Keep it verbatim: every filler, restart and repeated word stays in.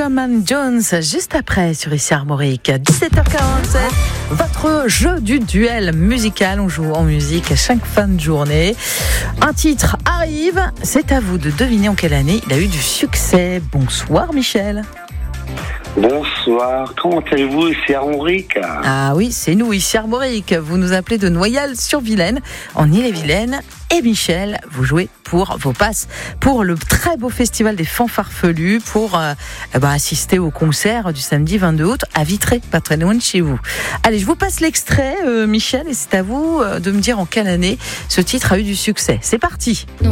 Sherman Jones, juste après sur Ici Armorique, dix-sept heures quarante-sept. Votre jeu du duel musical, on joue en musique à chaque fin de journée. Un titre arrive, c'est à vous de deviner en quelle année il a eu du succès. Bonsoir Michel. Bonsoir, comment allez-vous ici Armorique? Ah oui, c'est nous ici Armorique. Vous nous appelez de Noyal-sur-Vilaine, en Ille-et-Vilaine. Et Michel, vous jouez pour vos passes pour le très beau festival des Fanfarfelus, pour euh, bah, assister au concert du samedi vingt-deux août à Vitré, pas très loin de chez vous. Allez, je vous passe l'extrait, euh, Michel, et c'est à vous euh, de me dire en quelle année ce titre a eu du succès. C'est parti.